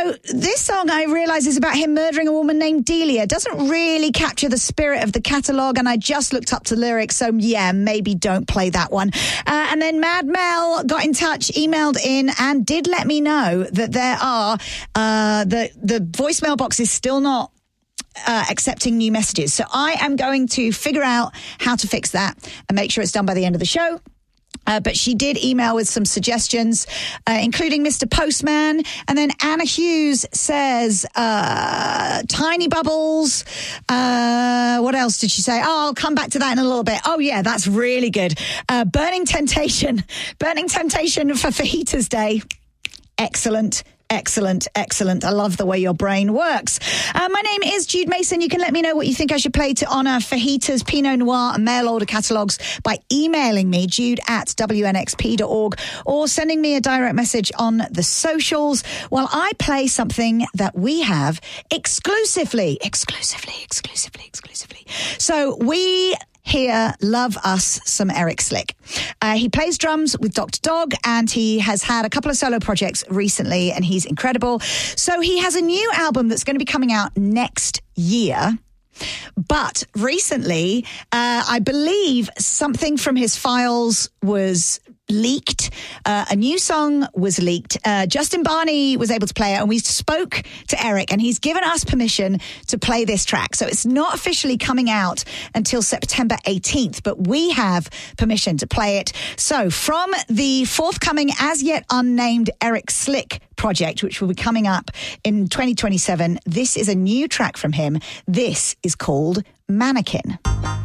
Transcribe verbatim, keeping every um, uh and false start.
So this song, I realise, is about him murdering a woman named Delia. Doesn't really capture the spirit of the catalogue, and I just looked up the lyrics, so yeah, maybe don't play that one. Uh, and then Mad Mel got in touch, emailed in, and did let me know that there are, uh, the, the voicemail box is still not Uh, accepting new messages. So I am going to figure out how to fix that and make sure it's done by the end of the show. Uh, but she did email with some suggestions, uh, including Mister Postman. And then Anna Hughes says, uh, Tiny Bubbles. Uh, what else did she say? Oh, I'll come back to that in a little bit. Oh, yeah, that's really good. Uh, Burning Temptation. Burning Temptation for Fajitas Day. Excellent. Excellent, excellent. I love the way your brain works. Uh, my name is Jude Mason. You can let me know what you think I should play to honour fajitas, Pinot Noir and mail order catalogues by emailing me, jude at w n x p dot org, or sending me a direct message on the socials while I play something that we have exclusively, exclusively, exclusively, exclusively. So we... here, love us some Eric Slick. Uh, he plays drums with Doctor Dog, and he has had a couple of solo projects recently, and he's incredible. So he has a new album that's going to be coming out next year. But recently, uh, I believe something from his files was leaked. Uh, a new song was leaked. Uh, Justin Barney was able to play it, and we spoke to Eric, and he's given us permission to play this track. So it's not officially coming out until September eighteenth, but we have permission to play it. So from the forthcoming, as yet unnamed Eric Slick project, which will be coming up in twenty twenty-seven, this is a new track from him. This is called Mannequin.